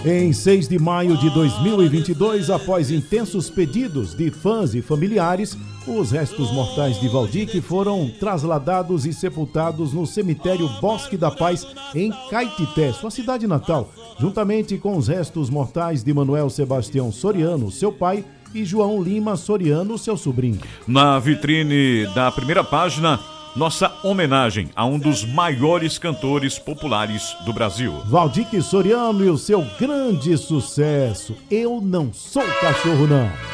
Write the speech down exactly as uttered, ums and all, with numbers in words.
Em seis de maio de dois mil e vinte e dois, após intensos pedidos de fãs e familiares, os restos mortais de Valdir foram trasladados e sepultados no cemitério Bosque da Paz, em Caetité, sua cidade natal, juntamente com os restos mortais de Manuel Sebastião Soriano, seu pai, e João Lima Soriano, seu sobrinho. Na vitrine da primeira página, nossa homenagem a um dos maiores cantores populares do Brasil. Valdir Soriano e o seu grande sucesso, Eu Não Sou Cachorro Não.